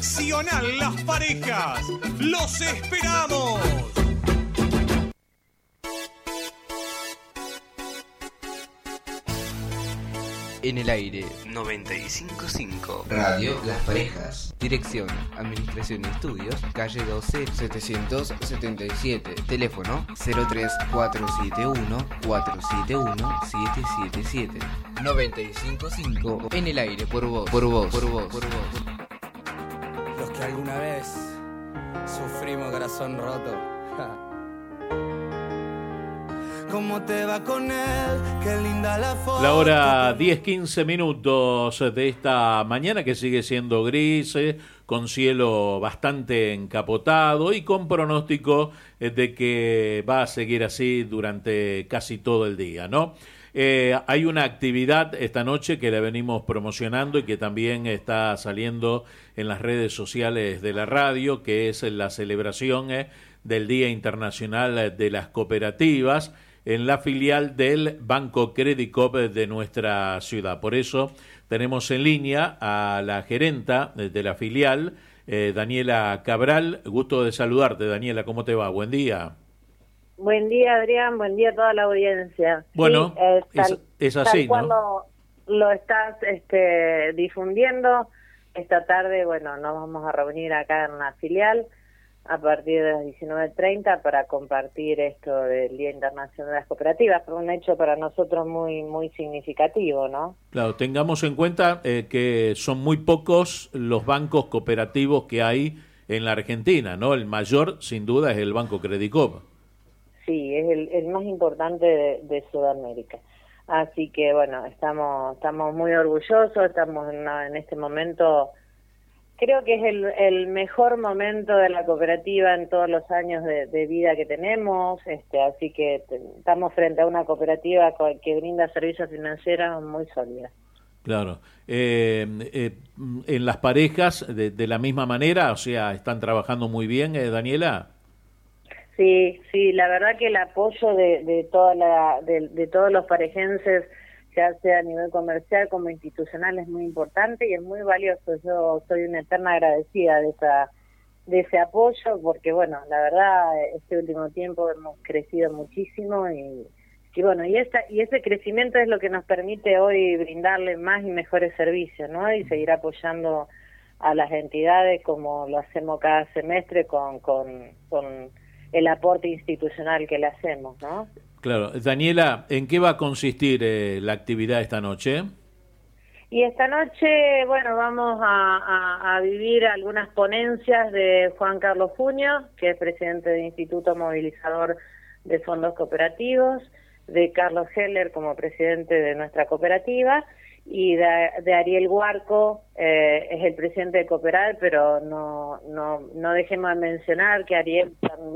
Excepcional Las Parejas. ¡Los esperamos! En el aire 95.5 Radio Las Parejas. Dirección, Administración y Estudios, calle 12 777. Teléfono 03471 471 777. 95.5. En el aire por vos. Por vos. Por vos. Por vos. Los que alguna vez sufrimos corazón roto. ¿Cómo te va con él? Qué linda la foto. La hora 10:15 minutos de esta mañana, que sigue siendo gris, con cielo bastante encapotado y con pronóstico de que va a seguir así durante casi todo el día, ¿no? Hay una actividad esta noche que la venimos promocionando y que también está saliendo en las redes sociales de la radio, que es la celebración del Día Internacional de las Cooperativas en la filial del Banco Credicop de nuestra ciudad. Por eso tenemos en línea a la gerenta de la filial, Daniela Cabral. Gusto de saludarte, Daniela, ¿cómo te va? Buen día. Buen día, Adrián, buen día a toda la audiencia. Bueno, sí, es así, tal ¿no? cual lo estás difundiendo. Esta tarde, bueno, nos vamos a reunir acá en la filial a partir de las 19:30 para compartir esto del Día Internacional de las Cooperativas, por un hecho para nosotros muy muy significativo, ¿no? Claro, tengamos en cuenta que son muy pocos los bancos cooperativos que hay en la Argentina, ¿no? El mayor, sin duda, es el Banco Credicop. Sí, es el más importante de Sudamérica. Así que, bueno, estamos muy orgullosos, estamos en este momento. Creo que es el mejor momento de la cooperativa en todos los años de vida que tenemos, así que estamos frente a una cooperativa que brinda servicios financieros muy sólidos. Claro. En las parejas, de la misma manera, o sea, ¿están trabajando muy bien, Daniela? Sí, la verdad que el apoyo de todos los parejenses, ya sea a nivel comercial como institucional, es muy importante y es muy valioso. Yo soy una eterna agradecida de ese apoyo, porque bueno, la verdad, este último tiempo hemos crecido muchísimo y bueno, y ese crecimiento es lo que nos permite hoy brindarle más y mejores servicios, ¿no? Y seguir apoyando a las entidades como lo hacemos cada semestre con el aporte institucional que le hacemos, ¿no? Claro. Daniela, ¿en qué va a consistir la actividad esta noche? Y esta noche, bueno, vamos a vivir algunas ponencias de Juan Carlos Junio, que es presidente del Instituto Movilizador de Fondos Cooperativos, de Carlos Heller como presidente de nuestra cooperativa, y de Ariel Huarco, es el presidente de Cooperar, pero no dejemos de mencionar que Ariel también